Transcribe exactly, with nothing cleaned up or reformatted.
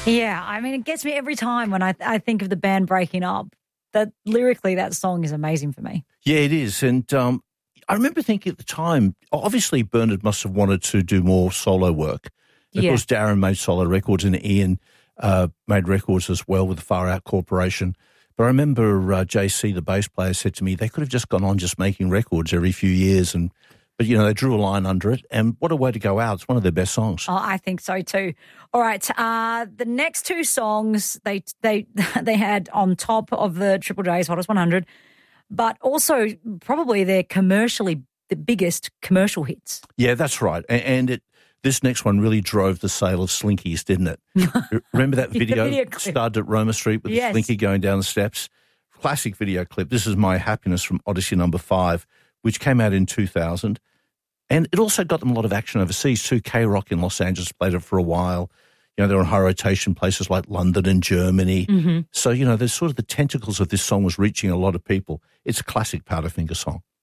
Yeah, I mean, it gets me every time when I, I think of the band breaking up. That lyrically, that song is amazing for me. Yeah, it is. And um, I remember thinking at the time, obviously Bernard must have wanted to do more solo work. Of Yeah. course, Darren made solo records and Ian uh, made records as well with the Far Out Corporation. But I remember uh, J C, the bass player, said to me they could have just gone on just making records every few years. and But, you know, they drew a line under it. And what a way to go out. It's one of their best songs. Oh, I think so too. All right, uh, the next two songs they they they had on top of the Triple J's Hottest one hundred, but also probably their commercially the biggest commercial hits. Yeah, that's right. A- And it this next one really drove the sale of Slinkies, didn't it? Remember that The video, video clip. started at Roma Street with Yes. the Slinky going down the steps? Classic video clip. This is My Happiness from Odyssey number five, which came out in two thousand. And it also got them a lot of action overseas too. K-Rock in Los Angeles played it for a while. You know, they're on high rotation places like London and Germany. Mm-hmm. So, you know, there's sort of the tentacles of this song was reaching a lot of people. It's a classic Powderfinger song.